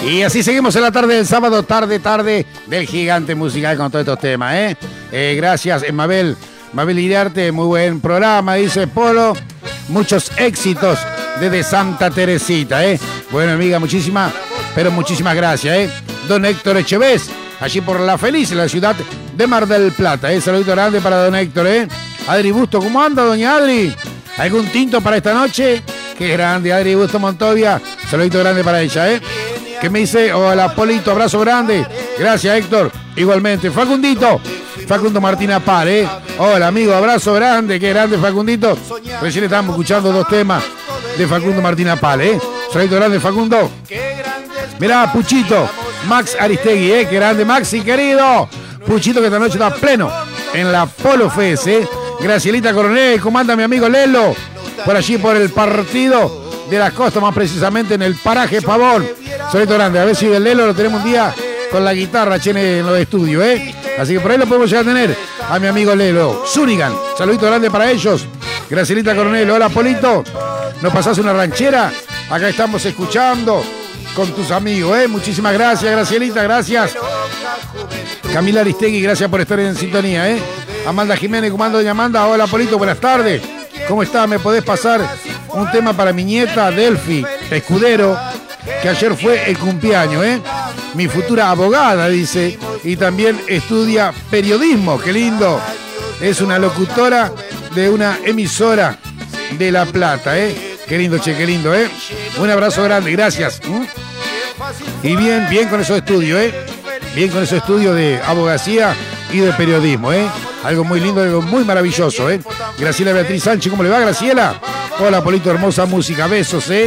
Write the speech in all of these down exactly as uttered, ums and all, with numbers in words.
Y así seguimos en la tarde del sábado, tarde, tarde del gigante musical con todos estos temas, ¿eh? eh gracias, Mabel. Mabel Iriarte, muy buen programa, dice Polo. Muchos éxitos desde Santa Teresita, ¿eh? Bueno, amiga, muchísimas, pero muchísimas gracias, ¿eh? Don Héctor Echevés, allí por La Feliz, en la ciudad de Mar del Plata, ¿eh? Saludito grande para don Héctor, ¿eh? Adri Busto, ¿cómo anda, doña Adri? ¿Algún tinto para esta noche? Qué grande, Adri Busto Montovia. Saludito grande para ella, ¿eh? ¿Qué me dice? Hola, Polito, abrazo grande. Gracias, Héctor. Igualmente. Facundito. Facundo Martina Par, ¿eh? Hola, amigo, abrazo grande. Qué grande, Facundito. Recién estamos escuchando dos temas de Facundo Martina Par, ¿eh? Saludito grande, Facundo. Mirá, Puchito. Max Aristegui, ¿eh? Qué grande, Maxi, querido. Puchito, que esta noche está pleno en la Polo Fest, ¿eh? Gracielita Coronel, comanda mi amigo Lelo. Por allí, por el partido de las costas, más precisamente en el paraje Pavón. Saludito grande, a ver si el Lelo lo tenemos un día con la guitarra, Chene, en los estudios, ¿eh? Así que por ahí lo podemos llegar a tener a mi amigo Lelo. Zúñigan, saludito grande para ellos. Gracielita Coronel, hola Polito. ¿Nos pasás una ranchera? Acá estamos escuchando con tus amigos, ¿eh? Muchísimas gracias, Gracielita, gracias. Camila Aristegui, gracias por estar en sintonía, ¿eh? Amanda Jiménez, comando doña Amanda, hola Polito, buenas tardes. ¿Cómo estás? ¿Me podés pasar un tema para mi nieta Delphi Escudero, que ayer fue el cumpleaños, ¿eh? Mi futura abogada, dice, y también estudia periodismo, qué lindo. Es una locutora de una emisora de La Plata, ¿eh? Qué lindo, che, qué lindo, ¿eh? Un abrazo grande, gracias. ¿Mm? Y bien, bien con esos estudios, ¿eh? Bien con esos estudios de abogacía y de periodismo, ¿eh? Algo muy lindo, algo muy maravilloso, ¿eh? Graciela Beatriz Sánchez, ¿cómo le va, Graciela? Hola, Polito, hermosa música, besos, ¿eh?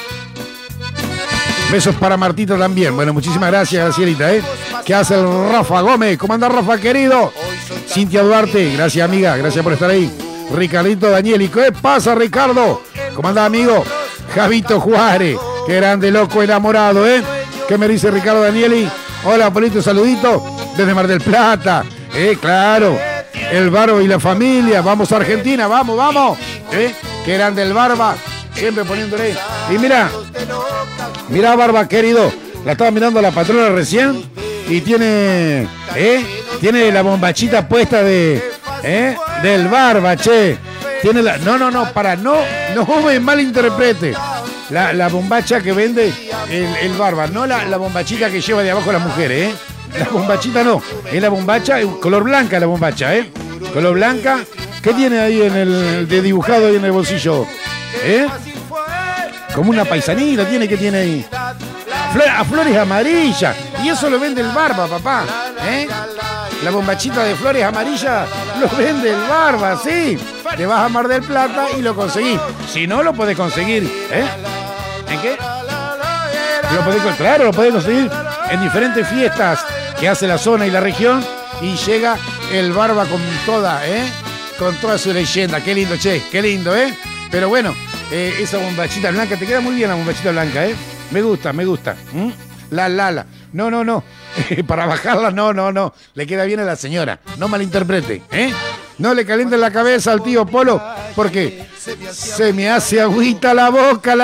Besos para Martita también. Bueno, muchísimas gracias, Gracielita, ¿eh? ¿Qué hace el Rafa Gómez? ¿Cómo anda, Rafa, querido? Cintia Duarte, gracias, amiga, gracias por estar ahí. Ricardito Danieli, ¿qué pasa, Ricardo? ¿Cómo anda, amigo? Javito Juárez, qué grande, loco, enamorado, ¿eh? ¿Qué me dice Ricardo Danieli? Hola, Polito, saludito desde Mar del Plata, ¿eh? Claro, el Barba y la familia, vamos a Argentina, vamos, vamos, ¿eh? Qué grande el Barba, siempre poniéndole. Y mira, mira, Barba, querido, la estaba mirando la patrona recién y tiene, ¿eh? Tiene la bombachita puesta de, ¿eh? Del Barba, che. Tiene la, no, no, no, para, no, no me malinterprete. La, la bombacha que vende el, el Barba, no la, la bombachita que lleva de abajo las mujeres, ¿eh? La bombachita no, es la bombacha, color blanca la bombacha, ¿eh? Color blanca. ¿Qué tiene ahí en el, de dibujado ahí en el bolsillo? ¿Eh? Como una paisanita tiene, ¿qué tiene ahí? Flor, a flores amarillas. Y eso lo vende el Barba, papá, ¿eh? La bombachita de flores amarillas lo vende el Barba, sí. Te vas a Mar del Plata y lo conseguís. Si no, lo podés conseguir, ¿eh? ¿En qué? Lo podés, claro, lo podés conseguir en diferentes fiestas que hace la zona y la región. Y llega el Barba con toda, ¿eh? Con toda su leyenda. Qué lindo, che, qué lindo, ¿eh? Pero bueno, eh, esa bombachita blanca, te queda muy bien la bombachita blanca, ¿eh? Me gusta, me gusta. ¿Mm? La, la, la. No, no, no. Para bajarla, no, no, no. Le queda bien a la señora. No malinterprete, ¿eh? No le calienten la cabeza al tío Polo, porque se me hace agüita la boca. La